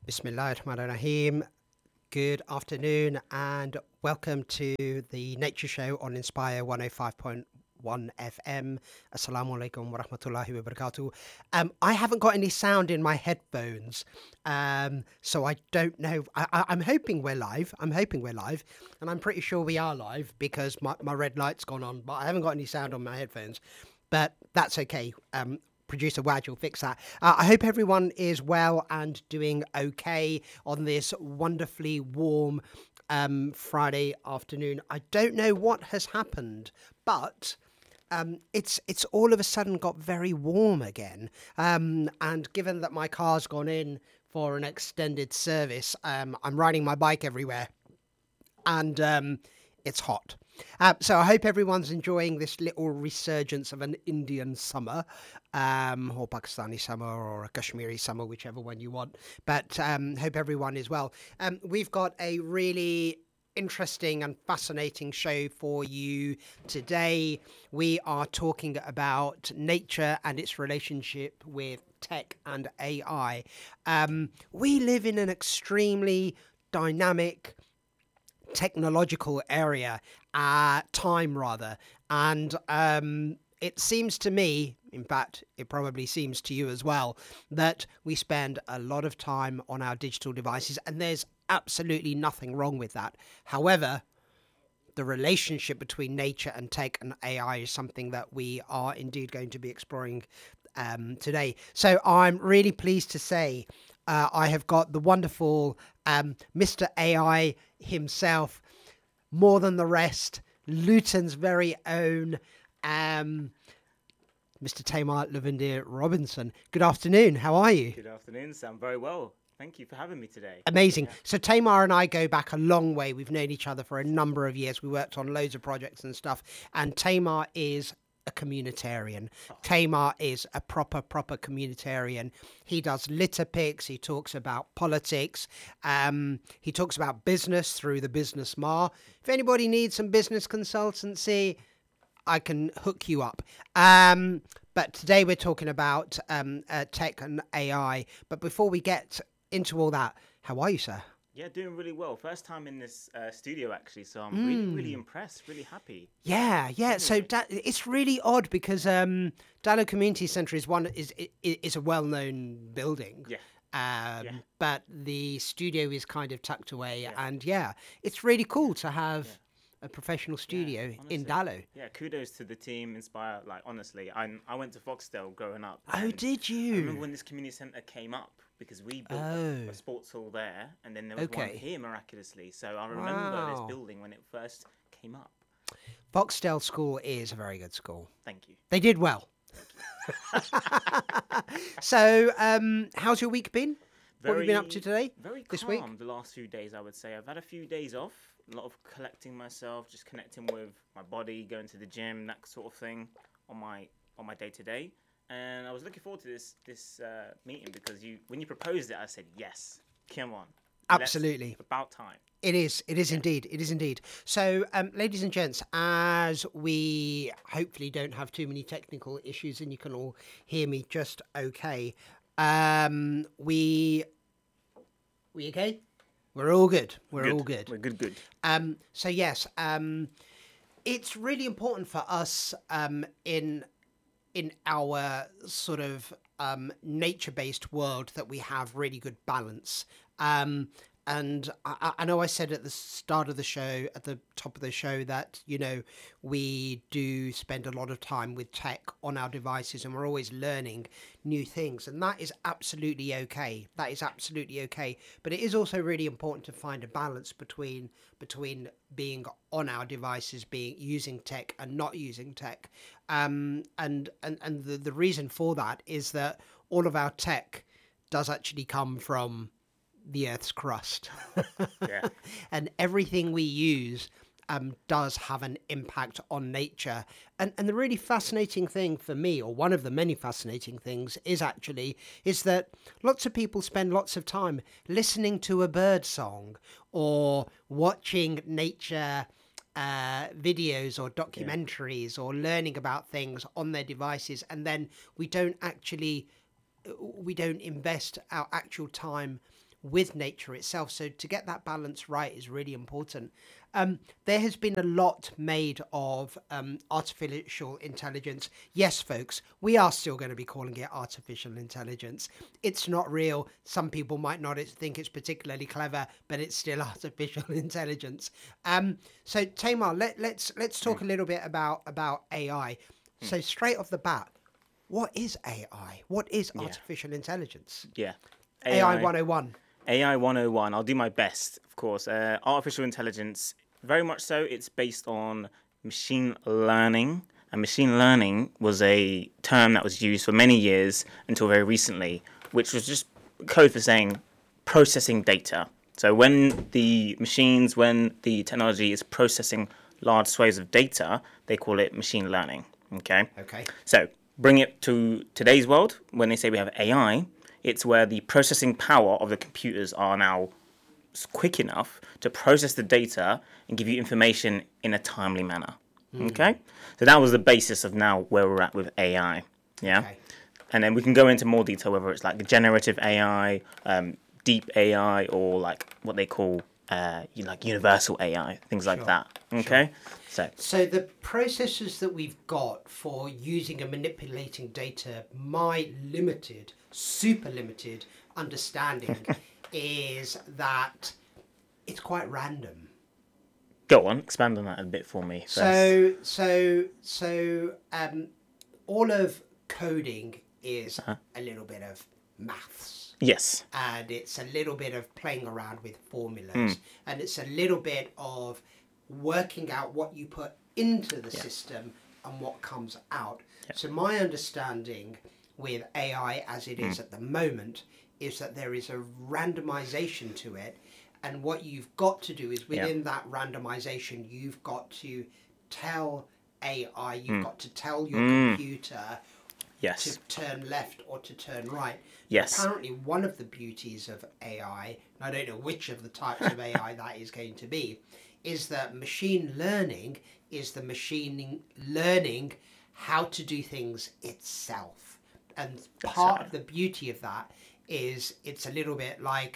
Bismillahirrahmanirrahim. Good afternoon and welcome to the Nature Show on Inspire 105.1 FM. Assalamu alaikum wa rahmatullahi wa barakatuh. I haven't got any sound in my headphones, so I don't know. I'm hoping we're live. And I'm pretty sure we are live because my red light's gone on, but I haven't got any sound on my headphones. But that's okay. Producer Waj will fix that. I hope everyone is well and doing okay on this wonderfully warm Friday afternoon. I don't know what has happened, but it's all of a sudden got very warm again. And given that my car's gone in for an extended service, I'm riding my bike everywhere, and it's hot. So I hope everyone's enjoying this little resurgence of an Indian summer, or Pakistani summer, or a Kashmiri summer, whichever one you want. But hope everyone is well. We've got a really interesting and fascinating show for you today. We are talking about nature and its relationship with tech and AI. We live in an extremely dynamic technological time rather, and it seems to me, in fact it probably seems to you as well, that we spend a lot of time on our digital devices, and there's absolutely nothing wrong with that. However, the relationship between nature and tech and AI is something that we are indeed going to be exploring today. So I'm really pleased to say I have got the wonderful Mr. AI himself, more than the rest, Luton's very own Mr. Tamar Lavendir Robinson. Good afternoon. How are you? Good afternoon, Sam. Very well. Thank you for having me today. Amazing. Yeah. So Tamar and I go back a long way. We've known each other for a number of years. We worked on loads of projects and stuff. And Tamar is a communitarian. Tamar is a proper communitarian. He does litter picks. He talks about politics. He talks about business through the Business Ma. If anybody needs some business consultancy, I can hook you up. But today we're talking about tech and AI. But before we get into all that, how are you, sir? Yeah, doing really well. First time in this studio, actually, so I'm really impressed, really happy. Yeah. So it's really odd because Dallo Community Centre is a well-known building. Yeah. But the studio is kind of tucked away, and it's really cool to have a professional studio in Dallo. Yeah, kudos to the team, Inspire. Like, honestly, I went to Foxtel growing up. Oh, did you? I remember when this community centre came up, because we built a sports hall there, and then there was one here miraculously. So I remember this building when it first came up. Foxtel School is a very good school. Thank you. They did well. So, how's your week been? What have you been up to today? Very this calm week? The last few days, I would say. I've had a few days off. A lot of collecting myself, just connecting with my body, going to the gym, that sort of thing on my day to day. And I was looking forward to this meeting because when you proposed it, I said yes. Come on, absolutely, about time. It is indeed. So, ladies and gents, as we hopefully don't have too many technical issues and you can all hear me just okay, we okay? We're all good. All good. We're good. So yes, it's really important for us in our sort of nature-based world that we have really good balance. And I know I said at the start of the show, at the top of the show, that, we do spend a lot of time with tech on our devices and we're always learning new things. And that is absolutely okay. But it is also really important to find a balance between being on our devices, using tech and not using tech. And the reason for that is that all of our tech does actually come from the Earth's crust. And everything we use does have an impact on nature. And the really fascinating thing for me, or one of the many fascinating things, is that lots of people spend lots of time listening to a bird song or watching nature videos or documentaries or learning about things on their devices, and then we don't invest our actual time with nature itself. So to get that balance right is really important. There has been a lot made of artificial intelligence. Yes, folks, we are still going to be calling it artificial intelligence. It's not real. Some people might not think it's particularly clever, but it's still artificial intelligence. So Tamar, let's talk a little bit about AI. So straight off the bat, what is AI? What is artificial intelligence? Yeah. AI 101. AI 101. I'll do my best, of course. Artificial intelligence, very much so. It's based on machine learning. And machine learning was a term that was used for many years until very recently, which was just code for saying processing data. So when the technology is processing large swathes of data, they call it machine learning. Okay. So bring it to today's world. When they say we have AI, it's where the processing power of the computers are now quick enough to process the data and give you information in a timely manner. Okay? So that was the basis of now where we're at with AI. Yeah? Okay. And then we can go into more detail, whether it's like generative AI, deep AI, or like what they call like universal AI, things like that. Okay? So the processes that we've got for using and manipulating data, my limited, super limited understanding is that it's quite random. Go on, expand on that a bit for me first. So all of coding is a little bit of maths. Yes. And it's a little bit of playing around with formulas. And it's a little bit of working out what you put into the system and what comes out. So my understanding with AI as it is at the moment is that there is a randomization to it, and what you've got to do is within that randomization you've got to tell AI, you've got to tell your computer to turn left or to turn right. Yes. Apparently one of the beauties of AI, and I don't know which of the types of AI that is going to be, is that machine learning is the machine learning how to do things itself. And part of the beauty of that is it's a little bit like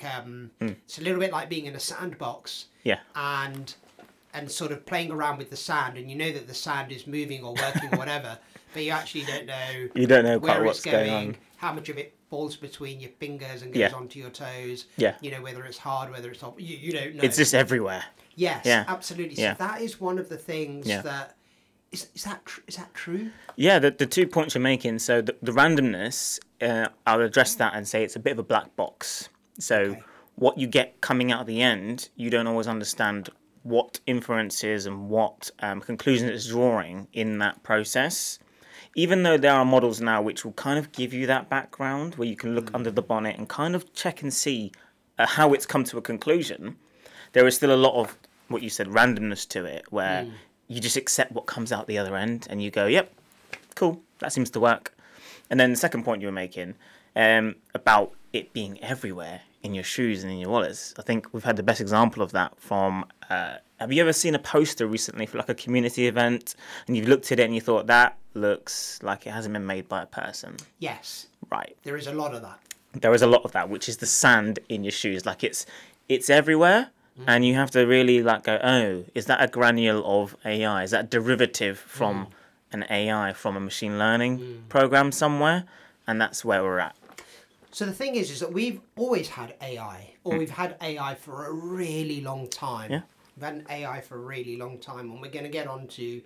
being in a sandbox. Yeah. And sort of playing around with the sand, and you know that the sand is moving or working or whatever, but you actually don't know. You don't know where quite what's it's going, on. how much of it falls between your fingers and goes onto your toes. Yeah. You know, whether it's hard, whether it's soft. You don't know. It's just everywhere. Yes, absolutely. So that is one of the things that is that true? Yeah, the 2 points you're making. So the randomness, I'll address that and say it's a bit of a black box. So what you get coming out at the end, you don't always understand what inferences and what conclusions it's drawing in that process. Even though there are models now which will kind of give you that background where you can look under the bonnet and kind of check and see how it's come to a conclusion, there is still a lot of what you said randomness to it, where you just accept what comes out the other end and you go, yep, cool, that seems to work. And then the second point you were making about it being everywhere in your shoes and in your wallets, I think we've had the best example of that from have you ever seen a poster recently for like a community event and you've looked at it and you thought that looks like it hasn't been made by a person? Yes. Right. There is a lot of that. There is a lot of that, which is the sand in your shoes. Like it's everywhere. And you have to really like go, oh, is that a granule of AI? Is that a derivative from an AI, from a machine learning program somewhere? And that's where we're at. So the thing is that we've always had AI, or we've had AI for a really long time. Yeah. We've had an AI for a really long time, and we're going to get on to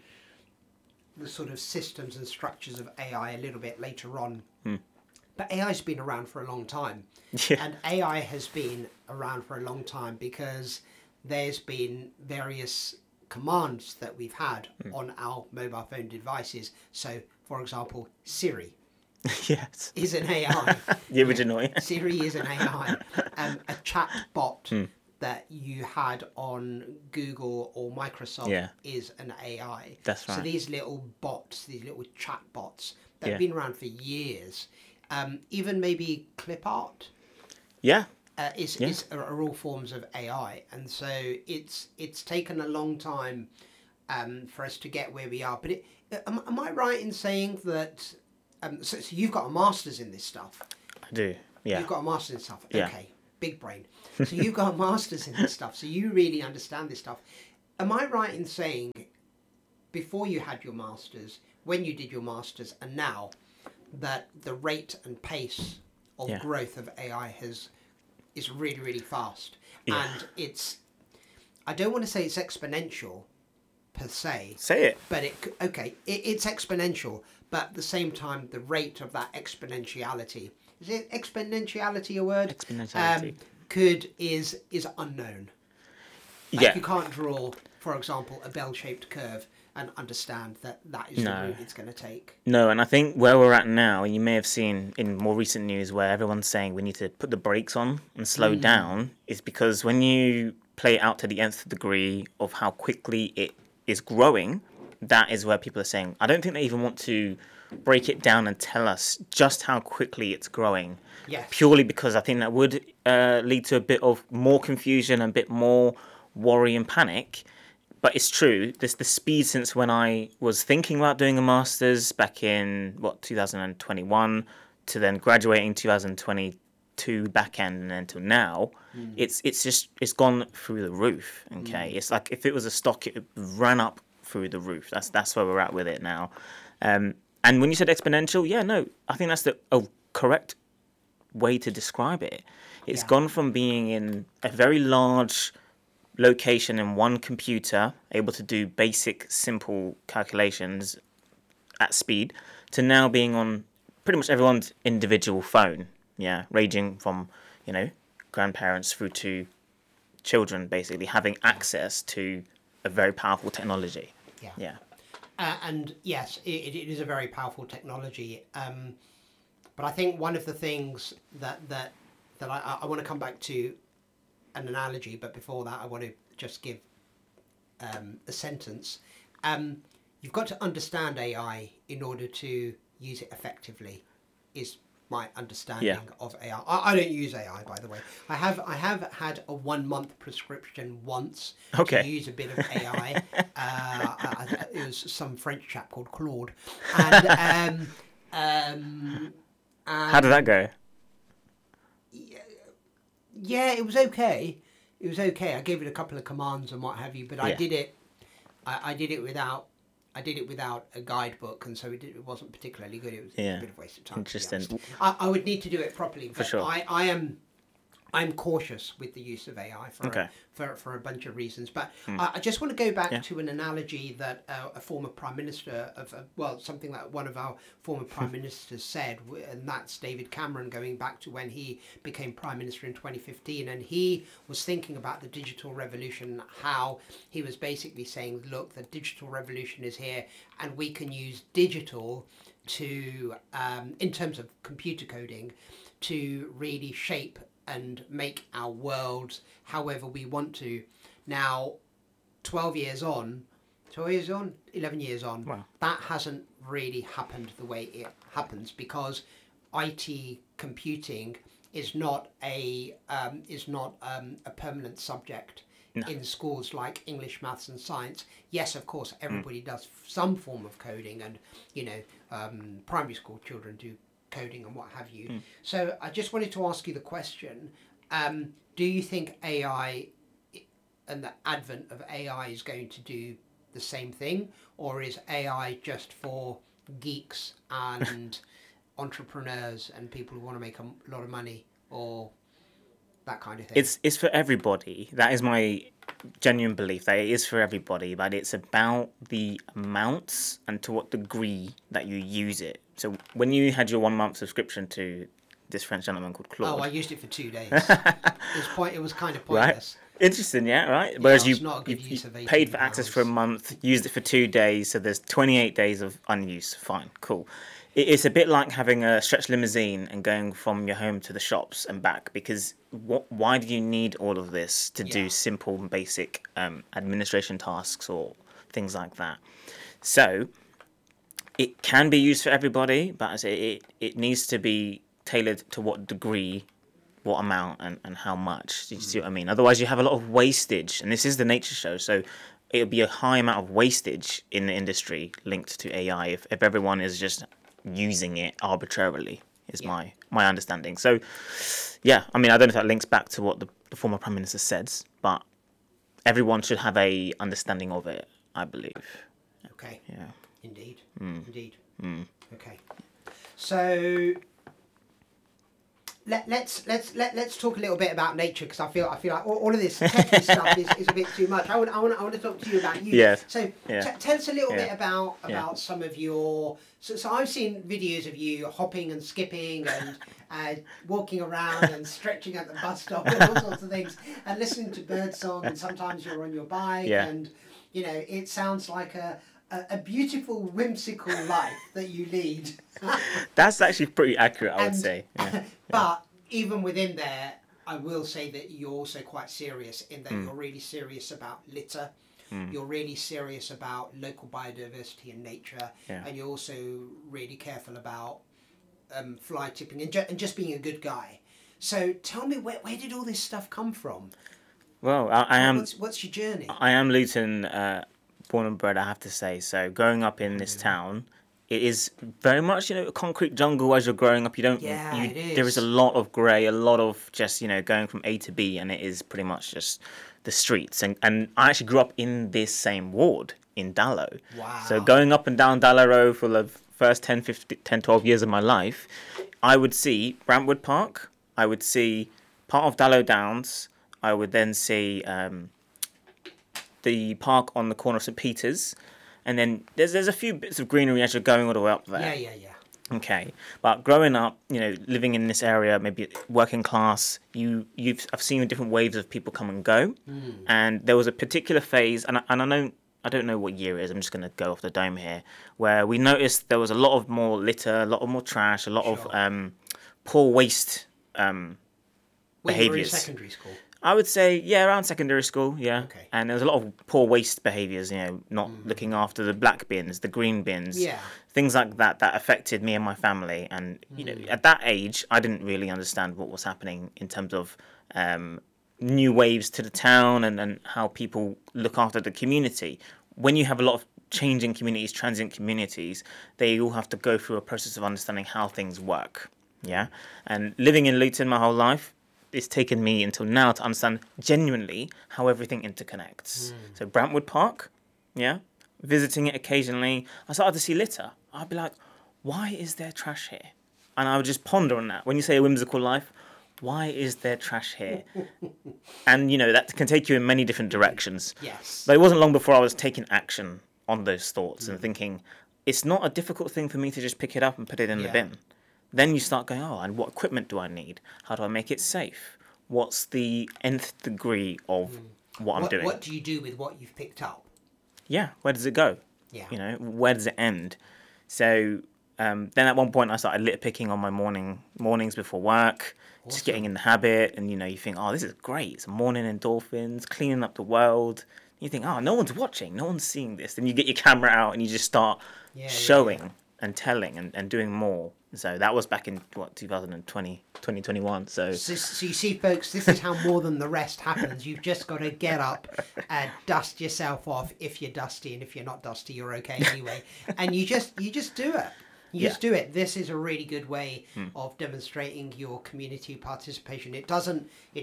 the sort of systems and structures of AI a little bit later on. But AI's been around for a long time. Yeah. And AI has been around for a long time because there's been various commands that we've had on our mobile phone devices. So, for example, Siri Yes. is an AI. The original. Yeah. Siri is an AI. A chat bot that you had on Google or Microsoft is an AI. That's right. So these little bots, these little chat bots, they've been around for years. Even maybe clip art are all forms of AI, and so it's taken a long time for us to get where we are. But am I right in saying that? So you've got a master's in this stuff. I do. Yeah. You've got a master's in stuff. Yeah. Okay. big brain. So you've got a master's in this stuff, so you really understand this stuff. Am I right in saying, before you had your master's, when you did your master's, and now, that the rate and pace of growth of AI is really, really fast? Yeah. And I don't want to say it's exponential per se. Say it. But it's exponential, but at the same time, the rate of that exponentiality, is it exponentiality a word? Exponentiality. Is unknown. Yeah. You can't draw, for example, a bell-shaped curve and understand that is the route it's going to take. No, and I think where we're at now, and you may have seen in more recent news where everyone's saying we need to put the brakes on and slow down, is because when you play it out to the nth degree of how quickly it is growing, that is where people are saying, I don't think they even want to break it down and tell us just how quickly it's growing. Yes. Purely because I think that would lead to a bit of more confusion and a bit more worry and panic. But it's true, the speed since when I was thinking about doing a master's back in, 2021, to then graduating 2022 back end and then till now, it's gone through the roof, okay? It's like if it was a stock, it ran up through the roof. That's where we're at with it now. And when you said exponential, I think that's the correct way to describe it. It's gone from being in a very large location in one computer, able to do basic, simple calculations at speed, to now being on pretty much everyone's individual phone. Yeah, ranging from, grandparents through to children, basically having access to a very powerful technology. Yeah. And yes, it is a very powerful technology. But I think one of the things that I want to come back to an analogy, but before that I want to just give a sentence. You've got to understand AI in order to use it effectively, is my understanding of AI. I don't use AI, by the way. I have had a 1 month prescription once to use a bit of AI. It was some French chap called Claude. And how did that go? Yeah, it was okay. It was okay. I gave it a couple of commands and what have you, but I did it. I did it without a guidebook, and so it wasn't particularly good. It was a bit of a waste of time. Interesting. I would need to do it properly. For sure. I'm cautious with the use of AI for a bunch of reasons. But I just want to go back to an analogy that a former prime minister something that one of our former prime ministers said, and that's David Cameron, going back to when he became prime minister in 2015, and he was thinking about the digital revolution, how he was basically saying, look, the digital revolution is here, and we can use digital to, in terms of computer coding, to really shape and make our worlds however we want to. Now, 11 years on, wow, that hasn't really happened the way it happens, because IT computing is not a permanent subject in schools like English, maths and science. Yes, of course, everybody does some form of coding, and primary school children do coding and what have you. So I just wanted to ask you the question, do you think AI and the advent of AI is going to do the same thing, or is AI just for geeks and entrepreneurs and people who want to make a lot of money, or that kind of thing? It's for everybody. That is my genuine belief, that it is for everybody, but it's about the amounts and to what degree that you use it. So when you had your 1 month subscription to this French gentleman called Claude... Oh, I used it for 2 days. It was kind of pointless. Right? Interesting, yeah, right? Whereas you paid for £18. access for a month, used it for 2 days, so there's 28 days of unuse. Fine, cool. It's a bit like having a stretch limousine and going from your home to the shops and back, because why do you need all of this to do simple and basic administration tasks or things like that? So it can be used for everybody, but as it needs to be tailored to what degree, what amount, and how much. Do you see what I mean? Otherwise, you have a lot of wastage, and this is the Nature Show, so it'll be a high amount of wastage in the industry linked to AI if everyone is just using it arbitrarily. is Yeah. my understanding. So, yeah, I mean, I don't know if that links back to what the former Prime Minister says, but everyone should have a understanding of it, I believe. Okay. Yeah. Indeed. Mm. Indeed. Mm. Okay. So let's talk a little bit about nature, because I feel like all of this techie stuff is a bit too much. I want to talk to you about you. Yes. So Yeah. tell us a little Yeah. bit about Yeah. some of your. So I've seen videos of you hopping and skipping and walking around and stretching at the bus stop and all sorts of things, and listening to bird song, and sometimes you're on your bike, Yeah. and you know it sounds like a beautiful, whimsical life that you lead. That's actually pretty accurate, I would And- say. Yeah. But even within there, I will say that you're also quite serious in that Mm. you're really serious about litter. Mm. You're really serious about local biodiversity and nature, Yeah. and you're also really careful about fly tipping and, and just being a good guy. So tell me, where did all this stuff come from? Well, I am. What's your journey? I am Luton, born and bred, I have to say. So growing up in this Alhamdulillah. town, it is very much, a concrete jungle as you're growing up. You don't, Yeah, you, it there is a is. lot of grey, a lot of just, going from A to B, and it is pretty much just the streets. And I actually grew up in this same ward in Dallow. Wow. So going up and down Dallow Road for the first 10, 12 years of my life, I would see Brantwood Park, I would see part of Dallow Downs, I would then see the park on the corner of St Peter's, and then there's a few bits of greenery as you're going all the way up there. Yeah. Okay, but growing up, living in this area, maybe working class, I've seen different waves of people come and go, and there was a particular phase, and I don't know what year it is. I'm just going to go off the dome here, where we noticed there was a lot of more litter, a lot of more trash, a lot Sure. of poor waste When you were in behaviours. secondary school. I would say, yeah, around secondary school, yeah. Okay. And there was a lot of poor waste behaviours, not looking after the black bins, the green bins, Yeah. things like that affected me and my family. And, at that age, I didn't really understand what was happening in terms of new waves to the town and how people look after the community. When you have a lot of changing communities, transient communities, they all have to go through a process of understanding how things work, yeah. And living in Luton my whole life, it's taken me until now to understand genuinely how everything interconnects. So Brantwood Park, yeah, visiting it occasionally, I started to see litter. I'd be like, why is there trash here? And I would just ponder on that. When you say a whimsical life, why is there trash here? And, that can take you in many different directions. Yes. But it wasn't long before I was taking action on those thoughts and thinking, it's not a difficult thing for me to just pick it up and put it in the Yeah. bin. Then you start going, and what equipment do I need? How do I make it safe? What's the nth degree of what I'm doing? What do you do with what you've picked up? Yeah, where does it go? Yeah. Where does it end? So then at one point I started litter picking on my mornings before work, just getting in the habit. And, you think, this is great. It's morning endorphins, cleaning up the world. You think, no one's watching, no one's seeing this. Then you get your camera out and you just start showing and telling and doing more. So that was back in 2020, 2021. So you see, folks, this is how more than the rest happens. You've just got to get up and dust yourself off if you're dusty, and if you're not dusty, you're okay anyway. And you just do it. You just do it. This is a really good way of demonstrating your community participation. It doesn't.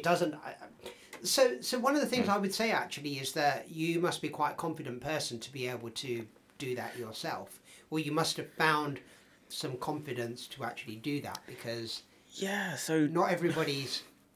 So one of the things I would say actually is that you must be quite a confident person to be able to do that yourself, or you must have found some confidence to actually do that, because so not everybody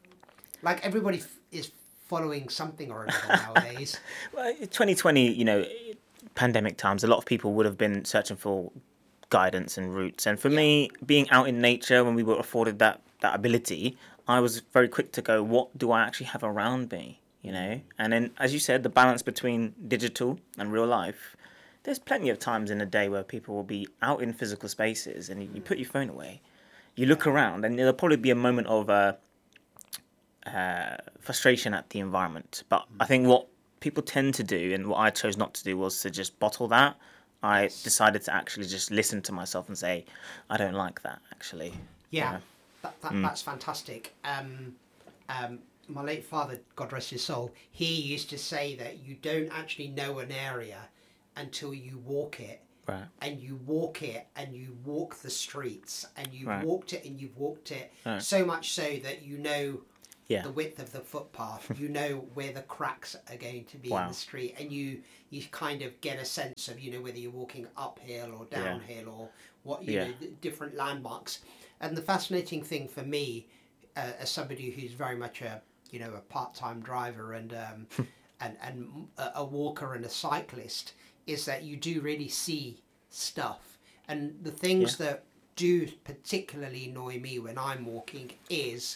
is following something or another nowadays. Well, 2020, pandemic times, a lot of people would have been searching for guidance and routes. And for me, being out in nature when we were afforded that ability, I was very quick to go, what do I actually have around me? And then, as you said, the balance between digital and real life. There's plenty of times in a day where people will be out in physical spaces and you put your phone away. You look around and there'll probably be a moment of frustration at the environment. But I think what people tend to do, and what I chose not to do, was to just bottle that. I decided to actually just listen to myself and say, I don't like that, actually. Yeah, that's fantastic. My late father, God rest his soul, he used to say that you don't actually know an area until you walk it Right. and you walk it and you walk the streets and you've Right. walked it and you've walked it Right. so much so that you know Yeah. the width of the footpath, you know where the cracks are going to be in Wow. the street, and you kind of get a sense of, you know, whether you're walking uphill or downhill or what, you Yeah. know, the different landmarks. And the fascinating thing for me, as somebody who's very much a, you know, a part-time driver and and a walker and a cyclist, is that you do really see stuff. And the things that do particularly annoy me when I'm walking is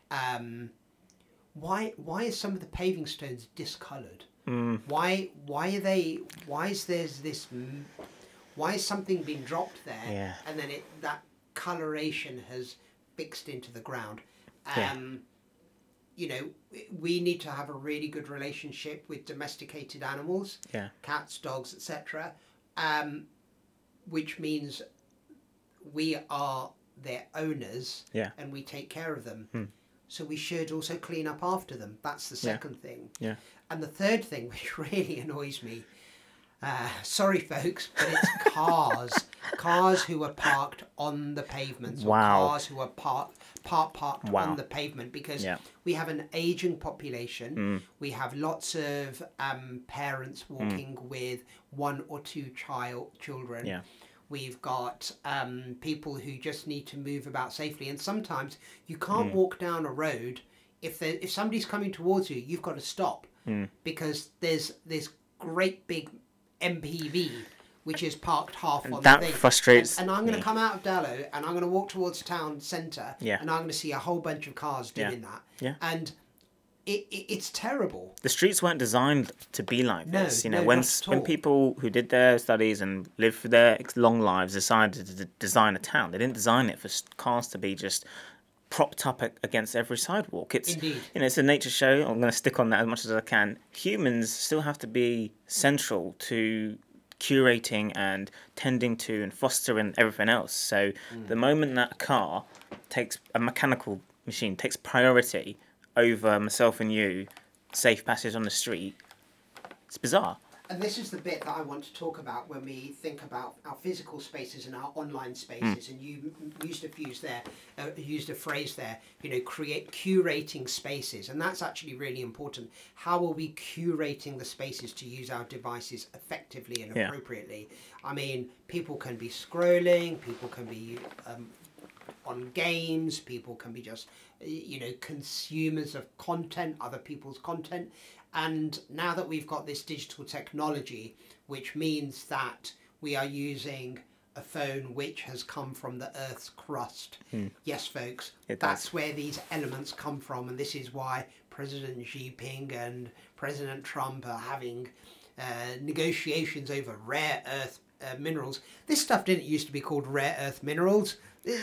why is some of the paving stones discoloured? Why are they? Why is there's this? Why is something being dropped there Yeah. and then that coloration has fixed into the ground? Yeah. You know, we need to have a really good relationship with domesticated animals, Yeah. cats, dogs, etc. Which means we are their owners, Yeah. and we take care of them. So we should also clean up after them. That's the second thing. Yeah. And the third thing, which really annoys me, sorry folks, but it's cars who are parked on the pavements, or Wow. cars who are parked Wow. on the pavement, because Yeah. we have an aging population. We have lots of parents walking with one or two children. Yeah. We've got people who just need to move about safely, and sometimes you can't walk down a road if somebody's coming towards you. You've got to stop because there's this great big MPV which is parked half on that the thing. frustrates And I'm going to me. come out of Dallow and I'm going to walk towards town centre, Yeah. and I'm going to see a whole bunch of cars doing that. Yeah. And it's terrible. The streets weren't designed to be like No, this. You know, no, when not at when all. people who did their studies and lived their long lives decided to design a town, they didn't design it for cars to be just propped up against every sidewalk. It's Indeed. You know, it's a nature show. I'm going to stick on that as much as I can. Humans still have to be central to curating and tending to and fostering everything else. So the moment that a mechanical machine takes priority over myself and you, safe passage on the street, it's bizarre. And this is the bit that I want to talk about when we think about our physical spaces and our online spaces. And you used a phrase there, you know, curating spaces, and that's actually really important. How are we curating the spaces to use our devices effectively and Yeah. appropriately? I mean, people can be scrolling, people can be on games, people can be just, you know, consumers of content, other people's content. And now that we've got this digital technology, which means that we are using a phone which has come from the Earth's crust. Yes, folks, that's where these elements come from. And this is why President Xi Jinping and President Trump are having negotiations over rare earth minerals. This stuff didn't used to be called rare earth minerals.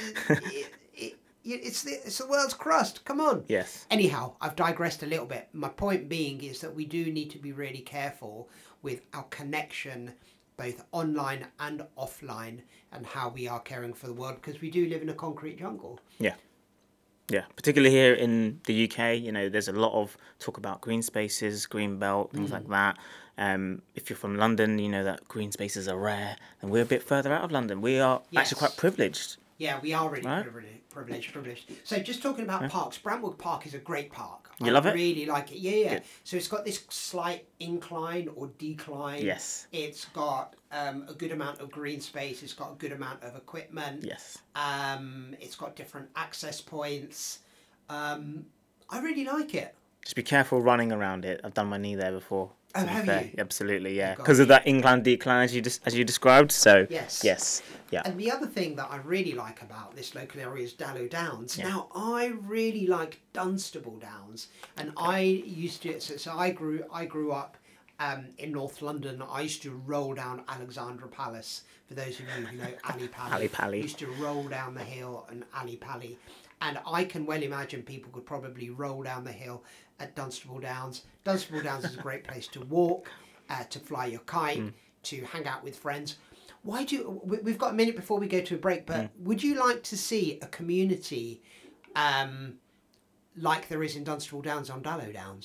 It's the world's crust. Come on. Yes. Anyhow, I've digressed a little bit. My point being is that we do need to be really careful with our connection, both online and offline, and how we are caring for the world, because we do live in a concrete jungle. Yeah. Yeah, particularly here in the UK, you know, there's a lot of talk about green spaces, green belt, things like that. If you're from London, you know that green spaces are rare, and we're a bit further out of London. We are actually quite privileged. Yeah, we are really Right. privileged. So just talking about parks, Brantwood Park is a great park. You love it? I really like it. Yeah. Good. So it's got this slight incline or decline. Yes. It's got a good amount of green space. It's got a good amount of equipment. Yes. It's got different access points. I really like it. Just be careful running around it. I've done my knee there before. Oh, to be have fair. you? Absolutely, yeah. God. Because of that incline decline as you described. So Yes. yes, yeah. And the other thing that I really like about this local area is Dallow Downs. Yeah. Now, I really like Dunstable Downs, and I used to. So I grew up in North London. I used to roll down Alexandra Palace. For those of you who know Ali Pali, Ali Pali. used to roll down the hill and Ali Pali, and I can well imagine people could probably roll down the hill at Dunstable Downs. Dunstable Downs is a great place to walk, to fly your kite, to hang out with friends. We've got a minute before we go to a break, but would you like to see a community like there is in Dunstable Downs on Dallow Downs?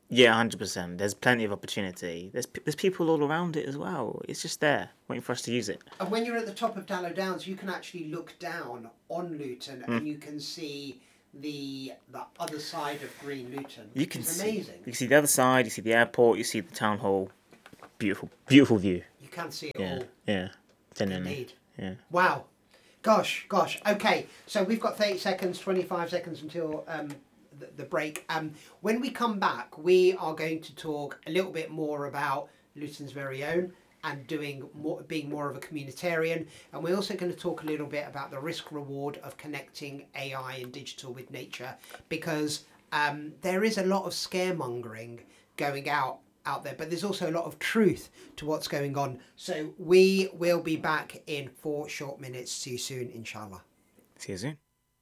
Yeah, 100%. There's plenty of opportunity. There's people all around it as well. It's just there, waiting for us to use it. And when you're at the top of Dallow Downs, you can actually look down on Luton and you can see the other side of Green Luton. It's amazing. You can see the other side. You see the airport. You see the town hall. Beautiful, beautiful view. You can see it all. Yeah, genuinely. Indeed. Yeah. Wow. Gosh. Okay, so we've got 30 seconds, 25 seconds until the break. When we come back, we are going to talk a little bit more about Luton's very own and being more of a communitarian, and we're also going to talk a little bit about the risk reward of connecting AI and digital with nature, because there is a lot of scaremongering going out there, but there's also a lot of truth to what's going on. So we will be back in 4 short minutes. See you soon, inshallah. See you soon.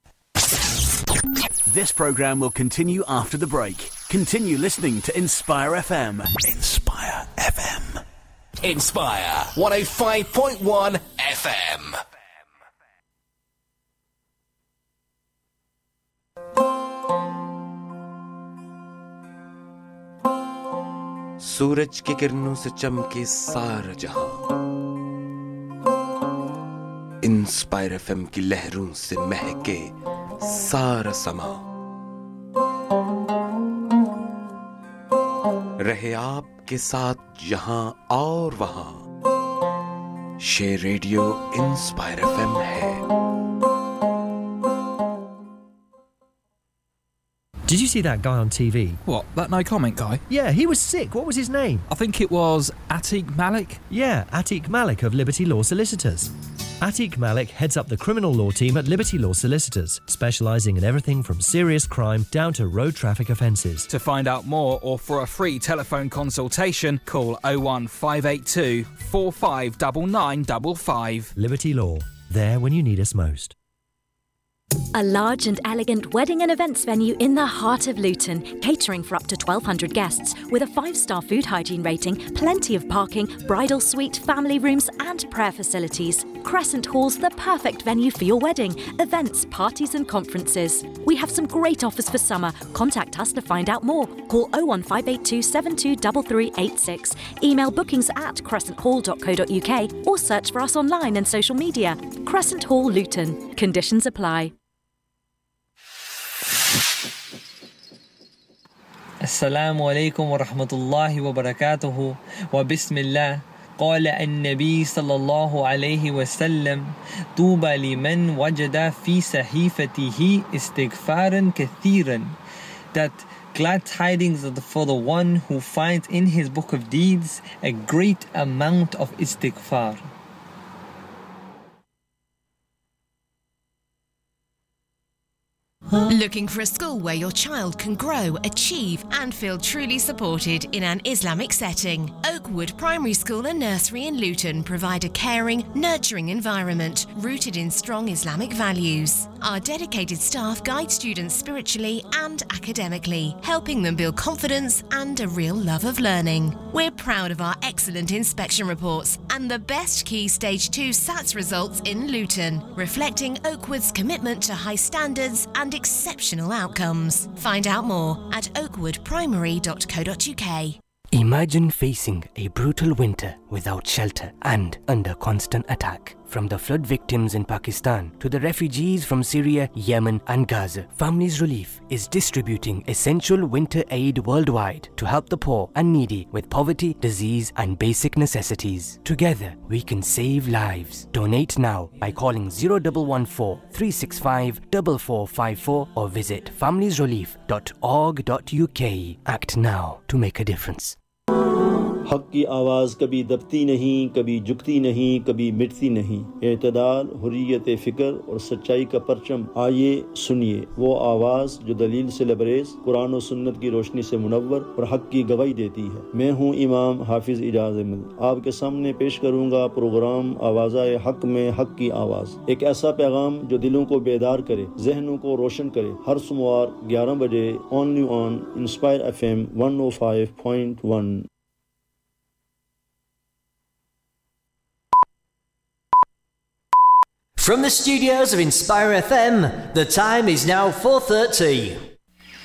This programme will continue after the break. Continue listening to Inspire FM. Inspire FM. Inspire 105.1 FM. सूरज की किरणों से चमके सारा जहां, inspire FM की लहरों से महके सारा समा, रहे आपके साथ यहां और वहां, शेयर रेडियो इंस्पायर एफएम है। Did you see that guy on TV? What, that no comment guy? Yeah, he was sick. What was his name? I think it was Atiq Malik. Yeah, Atiq Malik of Liberty Law Solicitors. Atiq Malik heads up the criminal law team at Liberty Law Solicitors, specialising in everything from serious crime down to road traffic offences. To find out more or for a free telephone consultation, call 01582 459955. Liberty Law, there when you need us most. A large and elegant wedding and events venue in the heart of Luton, catering for up to 1,200 guests, with a 5-star food hygiene rating, plenty of parking, bridal suite, family rooms and prayer facilities. Crescent Hall's the perfect venue for your wedding, events, parties and conferences. We have some great offers for summer. Contact us to find out more. Call 01582 723386. Email bookings@crescenthall.co.uk or search for us online and social media. Crescent Hall Luton. Conditions apply. السلام عليكم ورحمة الله وبركاته وبسم الله. قال النبي صلى الله عليه وسلم: طوبى لمن وجد في صحيفته استغفارا كثيرا. That glad tidings are for the one who finds in his book of deeds a great amount of istighfar. Looking for a school where your child can grow, achieve and feel truly supported in an Islamic setting? Oakwood Primary School and Nursery in Luton provide a caring, nurturing environment rooted in strong Islamic values. Our dedicated staff guide students spiritually and academically, helping them build confidence and a real love of learning. We're proud of our excellent inspection reports and the best Key Stage 2 SATs results in Luton, reflecting Oakwood's commitment to high standards and exceptional outcomes. Find out more at oakwoodprimary.co.uk. Imagine facing a brutal winter without shelter and under constant attack. From the flood victims in Pakistan to the refugees from Syria, Yemen and Gaza, Families Relief is distributing essential winter aid worldwide to help the poor and needy with poverty, disease and basic necessities. Together, we can save lives. Donate now by calling 0114 365 4454 or visit familiesrelief.org.uk. Act now to make a difference. हक की आवाज़ कभी दबती नहीं, कभी झुकती नहीं, कभी मिटती नहीं। एतदाल, हुर्रियत फ़िक्र और सच्चाई का परचम। आइए सुनिए वो आवाज़ जो दलील से लबरेज़, कुरान और सुन्नत की रोशनी से मुनव्वर और हक की गवाही देती है। मैं हूँ इमाम हाफिज़ इजाज़ अहमद। आपके सामने पेश करूँगा प्रोग्राम आवाज़ाए हक में हक की आवाज़। एक ऐसा पैगाम जो दिलों को बेदार करे, जहनों को रोशन करे। हर सोमवार 11 बजे only on inspire FM 105.1। From the studios of Inspire FM, the time is now 4:30.